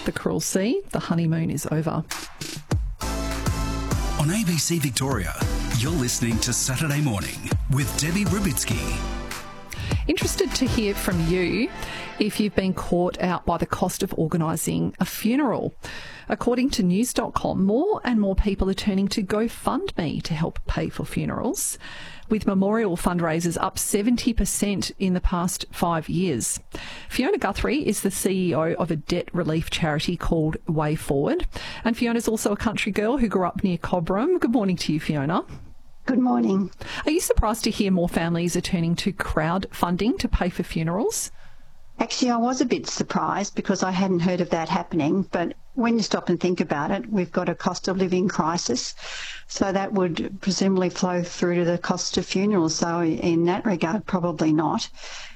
The Cruel Sea, the honeymoon is over. On ABC Victoria, you're listening to Saturday Morning with Debbie Rubitsky. Interested to hear from you if you've been caught out by the cost of organising a funeral. According to news.com, more and more people are turning to GoFundMe to help pay for funerals, with memorial fundraisers up 70% in the past 5 years. Fiona Guthrie is the CEO of a debt relief charity called Way Forward, and Fiona's also a country girl who grew up near Cobram. Good morning to you, Fiona. Good morning. Are you surprised to hear more families are turning to crowdfunding to pay for funerals? Actually, I was a bit surprised because I hadn't heard of that happening, but when you stop and think about it, we've got a cost of living crisis, so that would presumably flow through to the cost of funerals. So in that regard, probably not.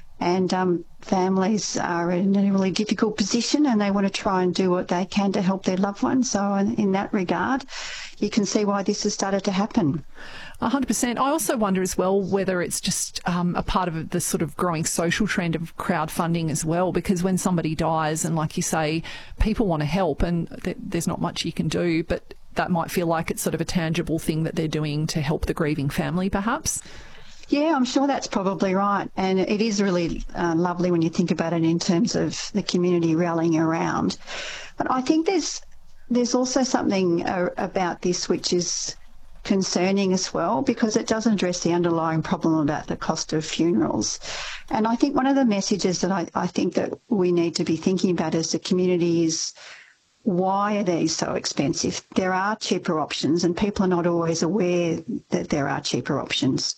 And families are in a really difficult position and they want to try and do what they can to help their loved ones. So in that regard, you can see why this has started to happen. 100%. I also wonder as well whether it's just a part of the sort of growing social trend of crowdfunding as well, because when somebody dies and, like you say, people want to help and there's not much you can do, but that might feel like it's sort of a tangible thing that they're doing to help the grieving family perhaps. Yeah, I'm sure that's probably right. And it is really lovely when you think about it in terms of the community rallying around. But I think there's also something about this which is concerning as well, because it doesn't address the underlying problem about the cost of funerals. And I think one of the messages that I think that we need to be thinking about as a community is, why are these so expensive? There are cheaper options and people are not always aware that there are cheaper options.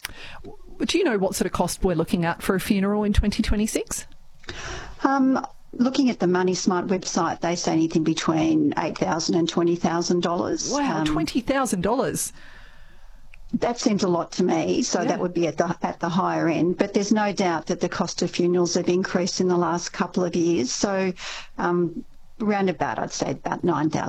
Do you know what sort of cost we're looking at for a funeral in 2026? Looking at the Money Smart website, they say anything between $8,000 and $20,000. Wow, $20,000. That seems a lot to me, so that would be at the higher end. But there's no doubt that the cost of funerals have increased in the last couple of years. So round about, I'd say about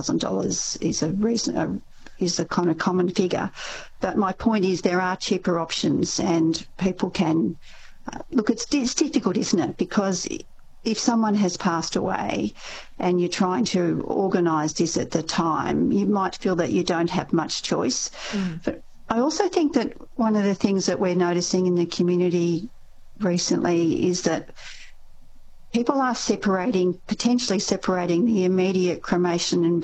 $9,000 is a kind of common figure. But my point is there are cheaper options and people can look, it's difficult, isn't it? Because if someone has passed away and you're trying to organise this at the time, you might feel that you don't have much choice. But I also think that one of the things that we're noticing in the community recently is that people are potentially separating the immediate cremation and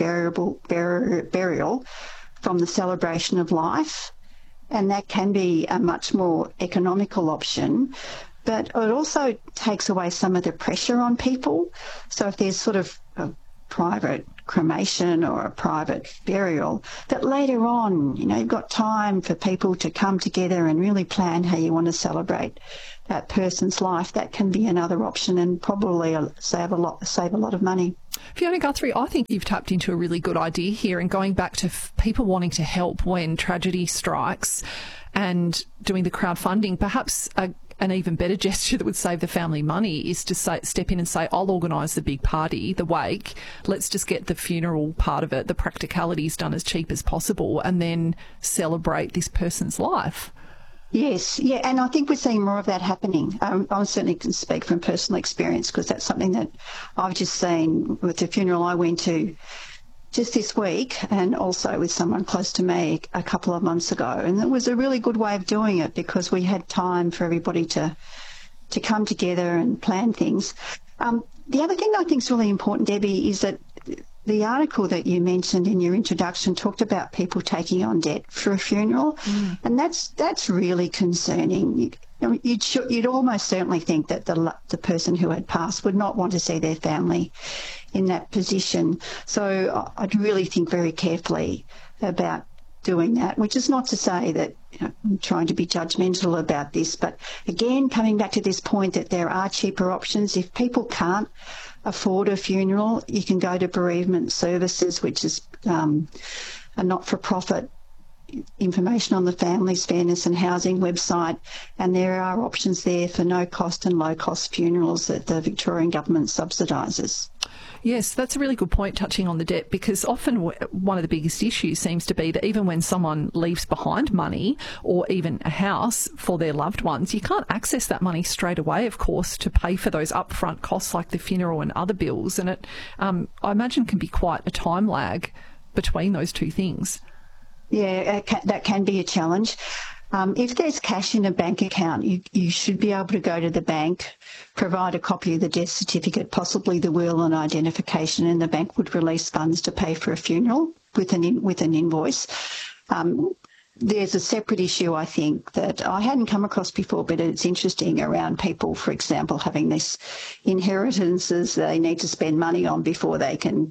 burial from the celebration of life. And that can be a much more economical option. But it also takes away some of the pressure on people. So if there's sort of a private cremation or a private burial, that later on, you've got time for people to come together and really plan how you want to celebrate that person's life. That can be another option and probably save a lot of money. Fiona Guthrie, I think you've tapped into a really good idea here, and going back to people wanting to help when tragedy strikes and doing the crowdfunding, perhaps an even better gesture that would save the family money is to step in and say, I'll organise the big party, the wake, let's just get the funeral part of it, the practicalities done as cheap as possible, and then celebrate this person's life. Yes, yeah, and I think we're seeing more of that happening. I certainly can speak from personal experience because that's something that I've just seen with the funeral I went to just this week, and also with someone close to me a couple of months ago. And it was a really good way of doing it because we had time for everybody to come together and plan things. The other thing I think is really important, Debbie, is that the article that you mentioned in your introduction talked about people taking on debt for a funeral, and that's really concerning. You'd almost certainly think that the person who had passed would not want to see their family in that position. So I'd really think very carefully about doing that, which is not to say that I'm trying to be judgmental about this, but again, coming back to this point that there are cheaper options. If people can't afford a funeral, you can go to bereavement services, which is a not-for-profit information on the Families Fairness and Housing website, and there are options there for no-cost and low-cost funerals that the Victorian Government subsidises. Yes, that's a really good point, touching on the debt, because often one of the biggest issues seems to be that even when someone leaves behind money or even a house for their loved ones, you can't access that money straight away, of course, to pay for those upfront costs like the funeral and other bills. And it, I imagine, can be quite a time lag between those two things. Yeah, that can be a challenge. If there's cash in a bank account, you should be able to go to the bank, provide a copy of the death certificate, possibly the will and identification, and the bank would release funds to pay for a funeral with an invoice. There's a separate issue, I think, that I hadn't come across before, but it's interesting, around people, for example, having this inheritances they need to spend money on before they can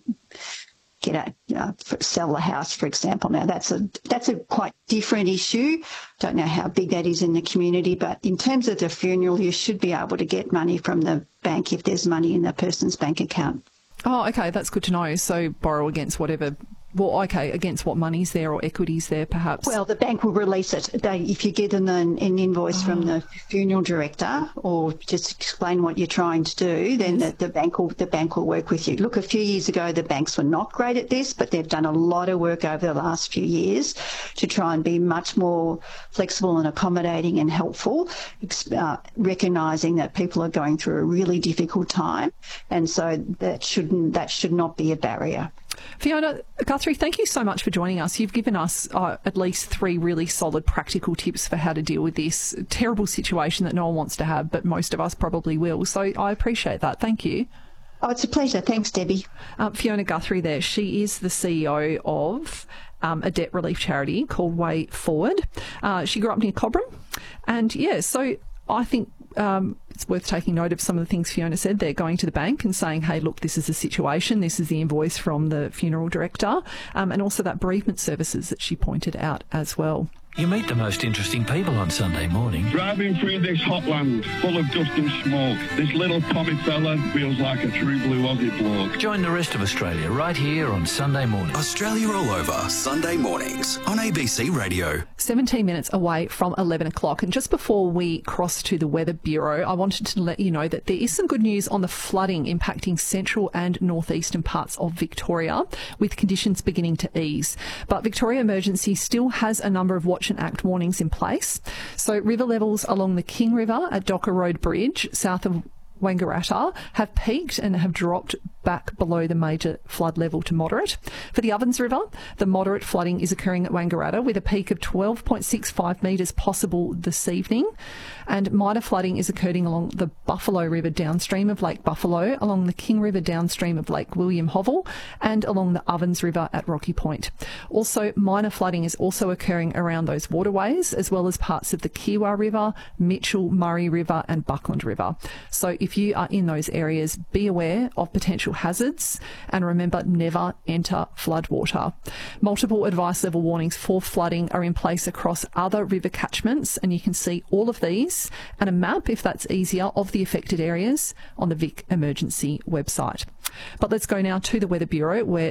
sell the house, for example. Now, that's a quite different issue. Don't know how big that is in the community, but in terms of the funeral, you should be able to get money from the bank if there's money in the person's bank account. Oh, okay, that's good to know. So borrow against whatever. Well, okay, against what money's there or equity's there, perhaps? Well, the bank will release it. If you give them an invoice from the funeral director, or just explain what you're trying to do, then the bank will work with you. Look, a few years ago, the banks were not great at this, but they've done a lot of work over the last few years to try and be much more flexible and accommodating and helpful, recognising that people are going through a really difficult time, and so that should not be a barrier. Fiona Guthrie, thank you so much for joining us. You've given us at least 3 really solid practical tips for how to deal with this terrible situation that no one wants to have, but most of us probably will. So I appreciate that. Thank you. Oh, it's a pleasure. Thanks, Debbie. Fiona Guthrie there. She is the CEO of a debt relief charity called Way Forward. She grew up near Cobram. And, yeah, so I think it's worth taking note of some of the things Fiona said there, going to the bank and saying, hey, look, this is the situation, this is the invoice from the funeral director, and also that bereavement services that she pointed out as well. You meet the most interesting people on Sunday morning. Driving through this hot land full of dust and smoke, this little Tommy fella feels like a true blue Aussie bloke. Join the rest of Australia right here on Sunday morning. Australia All Over, Sunday mornings on ABC Radio. 17 minutes away from 11 o'clock. And just before we cross to the Weather Bureau, I wanted to let you know that there is some good news on the flooding impacting central and northeastern parts of Victoria, with conditions beginning to ease. But Victoria Emergency still has a number of watch and act warnings in place. So river levels along the King River at Docker Road Bridge, south of Wangaratta, have peaked and have dropped back below the major flood level to moderate. For the Ovens River, the moderate flooding is occurring at Wangaratta with a peak of 12.65 metres possible this evening, and minor flooding is occurring along the Buffalo River downstream of Lake Buffalo, along the King River downstream of Lake William Hovell, and along the Ovens River at Rocky Point. Also, minor flooding is also occurring around those waterways, as well as parts of the Kiewa River, Mitchell, Murray River and Buckland River. So if you are in those areas, be aware of potential hazards and remember, never enter floodwater. Multiple advice level warnings for flooding are in place across other river catchments, and you can see all of these and a map, if that's easier, of the affected areas on the Vic Emergency website. But let's go now to the Weather Bureau, where